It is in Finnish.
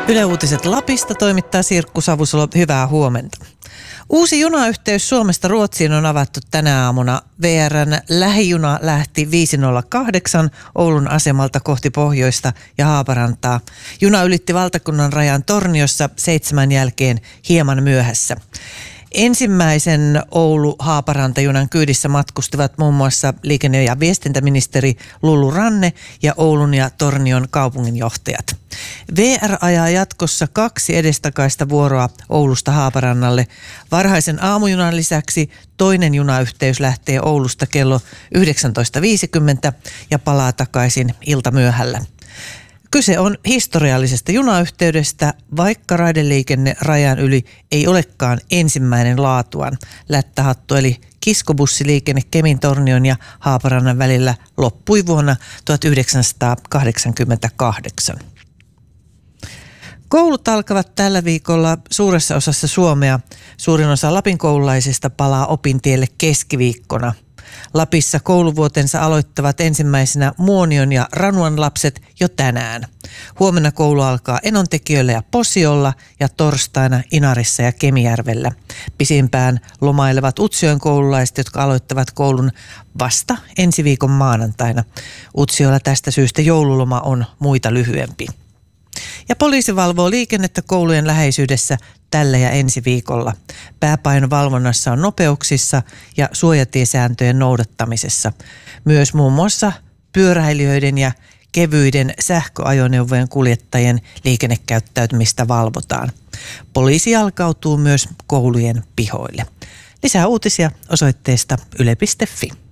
Yle Uutiset Lapista toimittaa Sirkku Savusalo. Hyvää huomenta. Uusi junayhteys Suomesta Ruotsiin on avattu tänä aamuna. VR:n lähijuna lähti 5.08 Oulun asemalta kohti pohjoista ja Haaparantaa. Juna ylitti valtakunnan rajan Torniossa 7 jälkeen hieman myöhässä. Ensimmäisen Oulu-Haaparanta-junan kyydissä matkustivat muun muassa liikenne- ja viestintäministeri Lulu Ranne ja Oulun ja Tornion kaupunginjohtajat. VR ajaa jatkossa 2 edestakaista vuoroa Oulusta Haaparannalle. Varhaisen aamujunan lisäksi toinen junayhteys lähtee Oulusta kello 19.50 ja palaa takaisin iltamyöhällä. Kyse on historiallisesta junayhteydestä, vaikka raideliikenne rajan yli ei olekaan ensimmäinen laatuaan. Lättähattu eli kiskobussiliikenne Kemin, Tornion ja Haaparannan välillä loppui vuonna 1988. Koulut alkavat tällä viikolla suuressa osassa Suomea. Suurin osa Lapin koululaisista palaa opintielle keskiviikkona. Lapissa kouluvuotensa aloittavat ensimmäisenä Muonion ja Ranuan lapset jo tänään. Huomenna koulu alkaa Enontekiöllä ja Posiolla ja torstaina Inarissa ja Kemijärvellä. Pisimpään lomailevat Utsjoen koululaiset, jotka aloittavat koulun vasta ensi viikon maanantaina. Utsjoella tästä syystä joululoma on muita lyhyempi. Ja poliisi valvoo liikennettä koulujen läheisyydessä tällä ja ensi viikolla. Pääpaino valvonnassa on nopeuksissa ja suojatiesääntöjen noudattamisessa. Myös muun muassa pyöräilijöiden ja kevyiden sähköajoneuvojen kuljettajien liikennekäyttäytymistä valvotaan. Poliisi jalkautuu myös koulujen pihoille. Lisää uutisia osoitteesta yle.fi.